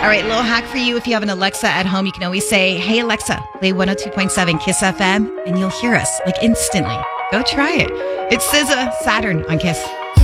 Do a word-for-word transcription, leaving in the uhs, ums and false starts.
All right, little hack for you. If you have an Alexa at home, you can always say, hey, Alexa, play one oh two point seven Kiss F M, and you'll hear us like instantly. Go try it. It's S Z A, Saturn on Kiss.